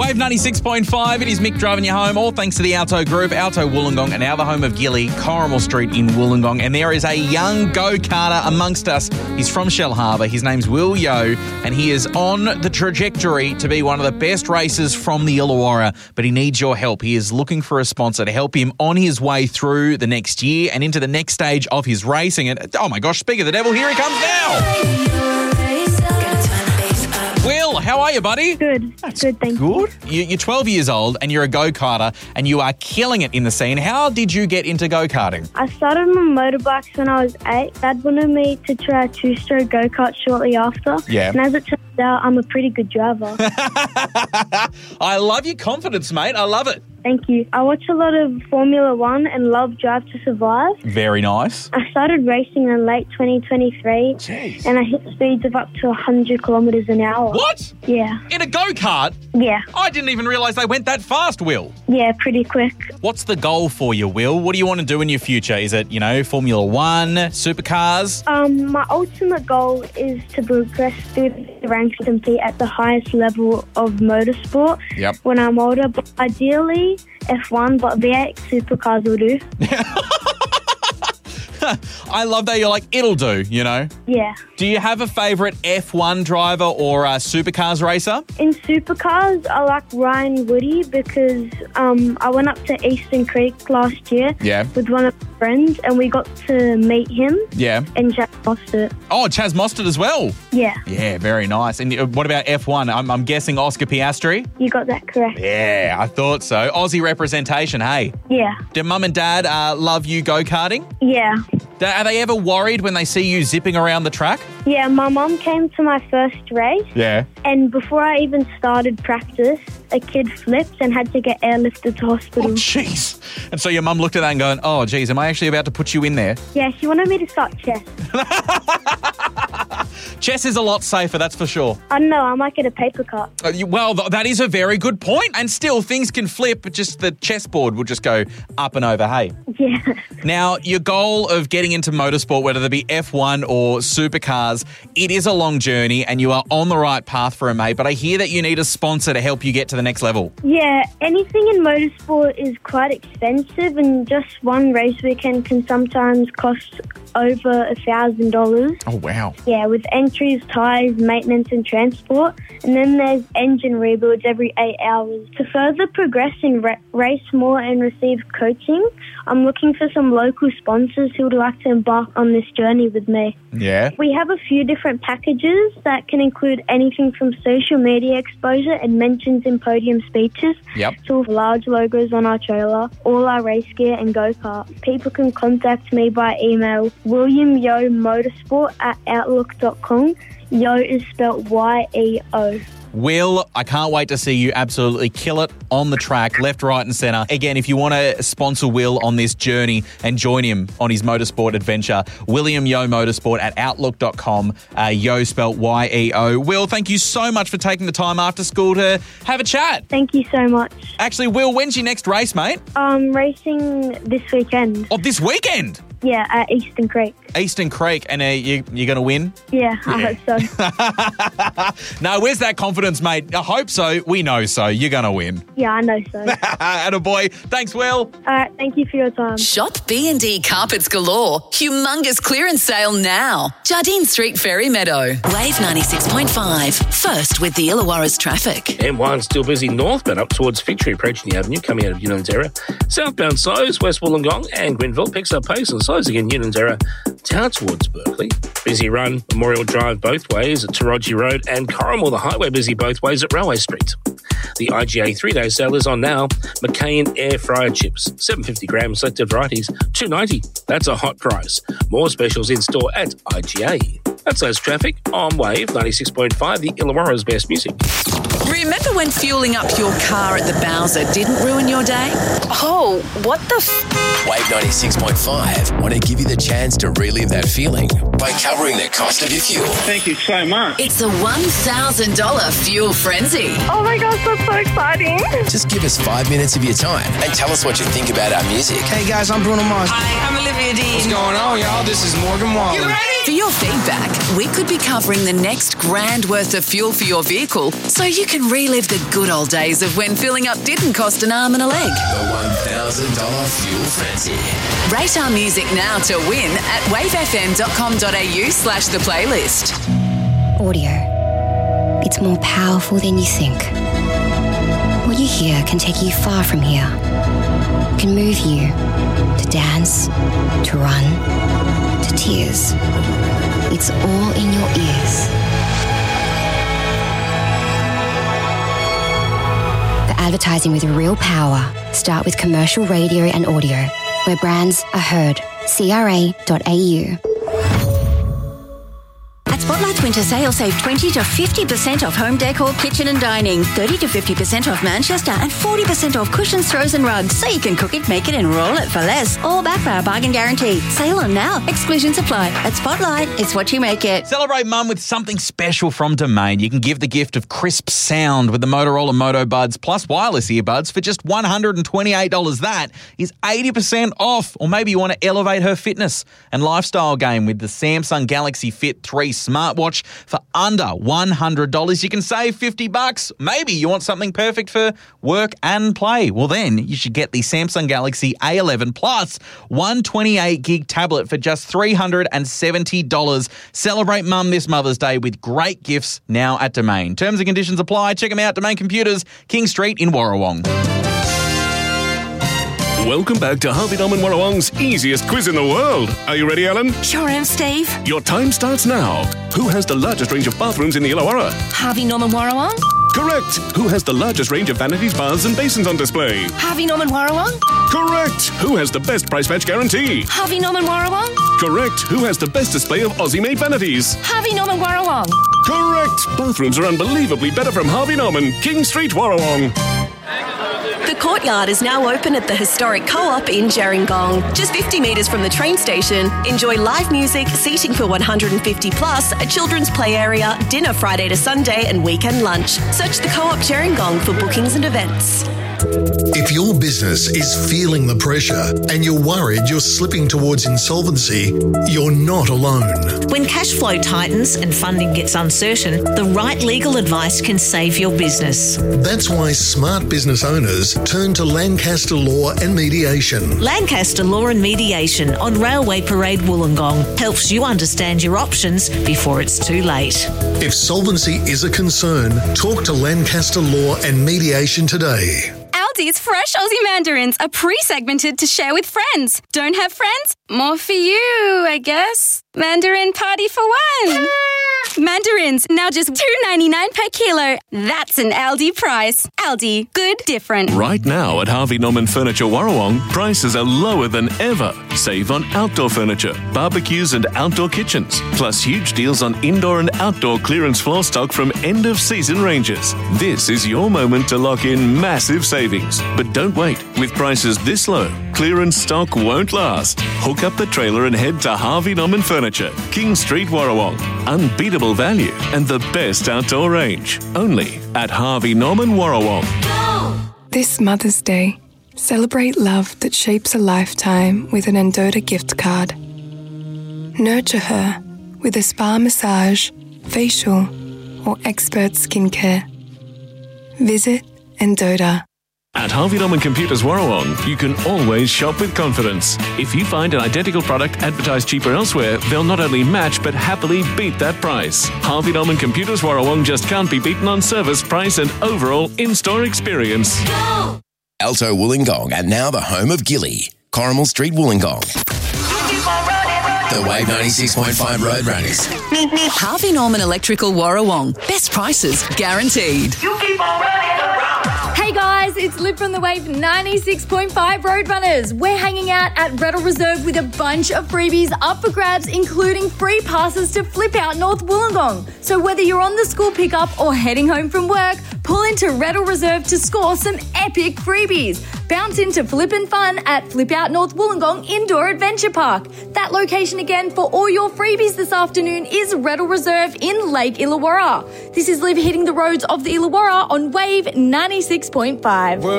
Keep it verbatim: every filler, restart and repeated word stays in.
Wave ninety-six point five, it is Mick driving you home, all thanks to the Alto Group, Alto Wollongong, and now the home of Gilly, Corrimal Street in Wollongong. And there is a young go-karter amongst us. He's from Shellharbour. His name's Will Yeo, and he is on the trajectory to be one of the best racers from the Illawarra, but he needs your help. He is looking for a sponsor to help him on his way through the next year and into the next stage of his racing. And, oh my gosh, speak of the devil, here he comes now! Will, how are you, buddy? Good. That's good, thank good. you. You're twelve years old and you're a go-karter and you are killing it in the scene. How did you get into go-karting? I started on motorbikes when I was eight. Dad wanted me to try a two-stroke go-kart shortly after. Yeah. And as it turns out, I'm a pretty good driver. I love your confidence, mate. I love it. Thank you. I watch a lot of Formula One and love Drive to Survive. Very nice. I started racing in late twenty twenty-three. Jeez. And I hit speeds of up to one hundred kilometres an hour. What? Yeah. In a go-kart? Yeah. I didn't even realise they went that fast, Will. Yeah, pretty quick. What's the goal for you, Will? What do you want to do in your future? Is it, you know, Formula One, supercars? Um, my ultimate goal is to progress through the ranks and compete at the highest level of motorsport Yep. when I'm older. But ideally, F one, but V eight supercars will do. I love that you're like, it'll do, you know? Yeah. Do you have a favourite F one driver or a supercars racer? In supercars, I like Ryan Woody because um, I went up to Eastern Creek last year Yeah. with one of my friends and we got to meet him Yeah. and Jack Mostert. Oh, Chaz Mostert as well. Yeah, Yeah, very nice. And uh, what about F one? I'm, I'm guessing Oscar Piastri? you got that correct. Yeah, I thought so. Aussie representation, hey. Yeah, Do mum and dad uh, love you go-karting? yeah. Da- Are they ever worried when they see you zipping around the track? Yeah, my mum came to my first race Yeah. and before I even started practice, a kid flipped and had to get airlifted to hospital. Oh, jeez. And so your mum looked at that and going, oh, geez, am I actually about to put you in there? Yeah, she wanted me to start chess. Chess is a lot safer, that's for sure. I don't know, I might get a paper cut. Uh, you- well, th- that is a very good point. And still, things can flip, but just the chessboard will just go up and over, hey. Yeah. Now, your goal of getting into motorsport, whether it be F one or supercars, it is a long journey and you are on the right path for it, mate. But I hear that you need a sponsor to help you get to the next level. Yeah, anything in motorsport is quite expensive and just one race weekend can sometimes cost over a thousand dollars. Oh, wow. Yeah, with entries, tyres, maintenance and transport. And then there's engine rebuilds every eight hours. To further progress and ra- race more and receive coaching, I'm looking for some local sponsors who would like to embark on this journey with me. Yeah. We have a few different packages that can include anything from social media exposure and mentions in podium speeches Yep. to large logos on our trailer, all our race gear and go-kart. People can contact me by email, william yo motorsport at outlook dot com. Yo is spelled Y E O. Will, I can't wait to see you absolutely kill it on the track, left, right and centre. Again, if you want to sponsor Will on this journey and join him on his motorsport adventure, William Yo Motorsport at outlook dot com, uh, Yo spelt Y E O. Will, thank you so much for taking the time after school to have a chat. Thank you so much. Actually, Will, when's your next race, mate? Um, racing this weekend. Oh, this weekend? Yeah, at Eastern Creek. Eastern Creek, and uh, you, you're going to win? Yeah, I hope so. No, where's that confidence, mate? I hope so. We know so. You're going to win. Yeah, I know so. Attaboy. Thanks, Will. All right, thank you for your time. Shop B and D Carpets Galore. Humongous clearance sale now. Jardine Street, Ferry Meadow. Wave ninety-six point five. First with the Illawarra's traffic. M one still busy northbound up towards Victory, approaching the avenue, coming out of Unanderra. Southbound slows, West Wollongong and Grenville picks up pace and slows again Unanderra down towards Berkeley. Busy run, Memorial Drive both ways at Taraji Road and Corrimal, the highway busy both ways at Railway Street. The I G A three-day sale is on now. McCain air fryer chips, seven hundred fifty gram selected varieties, two dollars ninety. That's a hot price. More specials in store at I G A. That's less traffic on Wave ninety-six point five, the Illawarra's best music. Remember when fueling up your car at the Bowser didn't ruin your day? Oh, what the f... Wave ninety-six point five want to give you the chance to relive that feeling by covering the cost of your fuel. Thank you so much. It's a one thousand dollars fuel frenzy. Oh my gosh, that's so exciting. Just give us five minutes of your time and tell us what you think about our music. Hey guys, I'm Bruno Mars. Hi, I'm Olivia Dean. What's going on, y'all? This is Morgan Wallen. You ready? For your feedback, we could be covering the next grand worth of fuel for your vehicle so you can relive the good old days of when filling up didn't cost an arm and a leg. The one thousand dollars Fuel Frenzy. Rate our music now to win at wavefm.com.au slash the playlist. Audio. It's more powerful than you think. What you hear can take you far from here. It can move you to dance, to run, to tears. It's all in your ears. The advertising with real power. Start with commercial radio and audio, where brands are heard. C R A dot A U. At Spotlight's winter sale, save twenty to fifty percent off home decor, kitchen and dining, thirty to fifty percent off Manchester, and forty percent off cushions, throws and rugs, so you can cook it, make it and roll it for less. All backed by our bargain guarantee. Sale on now. Exclusions apply. At Spotlight, it's what you make it. Celebrate Mum with something special from Domain. You can give the gift of crisp sound with the Motorola Moto Buds plus wireless earbuds for just one hundred twenty-eight dollars. That is eighty percent off. Or maybe you want to elevate her fitness and lifestyle game with the Samsung Galaxy Fit three smartwatch for under one hundred dollars. You can save fifty bucks. Maybe you want something perfect for work and play. Well, then you should get the Samsung Galaxy A eleven plus one twenty-eight gig tablet for just three hundred seventy dollars. Celebrate Mum this Mother's Day with great gifts now at Domain. Terms and conditions apply. Check them out, Domain Computers, King Street in Warrawong. Welcome back to Harvey Norman Warrawong's easiest quiz in the world. Are you ready, Alan? Sure am, Steve. Your time starts now. Who has the largest range of bathrooms in the Illawarra? Harvey Norman Warrawong. Correct. Who has the largest range of vanities, baths and basins on display? Harvey Norman Warrawong. Correct. Who has the best price match guarantee? Harvey Norman Warrawong. Correct. Who has the best display of Aussie-made vanities? Harvey Norman Warrawong. Correct. Bathrooms are unbelievably better from Harvey Norman, King Street, Warrawong. The Courtyard is now open at the historic Co-op in Gerringong. Just fifty metres from the train station. Enjoy live music, seating for one hundred fifty plus, a children's play area, dinner Friday to Sunday and weekend lunch. Search the Co-op Gerringong for bookings and events. If your business is feeling the pressure and you're worried you're slipping towards insolvency, you're not alone. When cash flow tightens and funding gets uncertain, the right legal advice can save your business. That's why smart business owners turn to Lancaster Law and Mediation. Lancaster Law and Mediation on Railway Parade Wollongong helps you understand your options before it's too late. If solvency is a concern, talk to Lancaster Law and Mediation today. Aldi's fresh Aussie mandarins are pre-segmented to share with friends. Don't have friends? More for you, I guess. Mandarin party for one. Mandarins, now just two ninety-nine per kilo. That's an Aldi price. Aldi, good, different. Right now at Harvey Norman Furniture Warrawong, prices are lower than ever. Save on outdoor furniture, barbecues and outdoor kitchens. Plus huge deals on indoor and outdoor clearance floor stock from end-of-season ranges. This is your moment to lock in massive savings. But don't wait. With prices this low, clearance stock won't last. Hook up the trailer and head to Harvey Norman Furniture, King Street, Warrawong. Unbeatable value and the best outdoor range. Only at Harvey Norman Warrawong. This Mother's Day, celebrate love that shapes a lifetime with an Endota gift card. Nurture her with a spa massage, facial, or expert skincare. Visit Endota. At Harvey Norman Computers Warrawong, you can always shop with confidence. If you find an identical product advertised cheaper elsewhere, they'll not only match but happily beat that price. Harvey Norman Computers Warrawong just can't be beaten on service, price and overall in-store experience. Alto Wollongong, and now the home of Gilly, Corrimal Street, Wollongong. The Wave ninety-six point five Roadrunners. Harvey Norman Electrical Warrawong. Best prices guaranteed. You keep on running around. Hey guys, it's Liv from the Wave ninety-six point five Roadrunners. We're hanging out at Reddle Reserve with a bunch of freebies up for grabs, including free passes to Flip Out North Wollongong. So whether you're on the school pickup or heading home from work, pull into Reddle Reserve to score some epic freebies. Bounce into Flippin' Fun at Flip Out North Wollongong Indoor Adventure Park. That location again for all your freebies this afternoon is Reddle Reserve in Lake Illawarra. This is Liv hitting the roads of the Illawarra on Wave ninety-six point five.